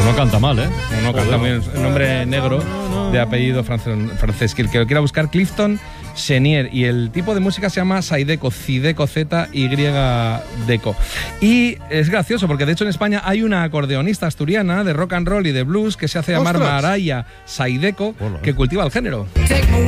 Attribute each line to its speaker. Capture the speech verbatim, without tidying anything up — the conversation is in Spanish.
Speaker 1: no canta mal, ¿eh?
Speaker 2: No, no canta muy bien. El nombre negro de apellido francés. Que el que lo quiera buscar, Clifton Chenier. Y el tipo de música se llama Zydeco, Zydeco, Z Y Deco. Y es gracioso porque de hecho en España hay una acordeonista asturiana de rock and roll y de blues que se hace llamar
Speaker 3: ¡Ostras!
Speaker 2: Maraya Zydeco, que cultiva el género.
Speaker 4: Take me